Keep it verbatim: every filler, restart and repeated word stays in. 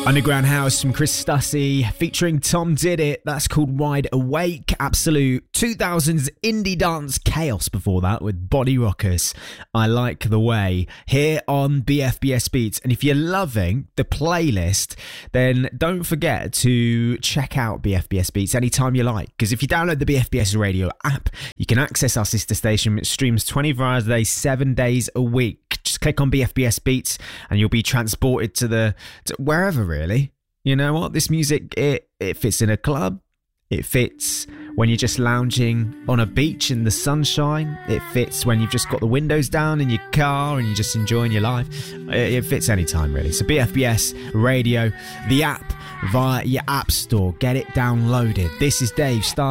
Underground House from Chris Stussy featuring Tom Did It. That's called Wide Awake. Absolute two thousands indie dance chaos before that with Body Rockers. I Like the Way here on B F B S Beats. And if you're loving the playlist, then don't forget to check out B F B S Beats anytime you like. Because if you download the B F B S Radio app, you can access our sister station. It streams twenty-four hours a day, seven days a week. Just click on B F B S Beats and you'll be transported to the to wherever, really. You know what? This music, it, it fits in a club. It fits when you're just lounging on a beach in the sunshine. It fits when you've just got the windows down in your car and you're just enjoying your life. It, it fits anytime, really. So B F B S Radio, the app via your app store. Get it downloaded. This is Dave Star.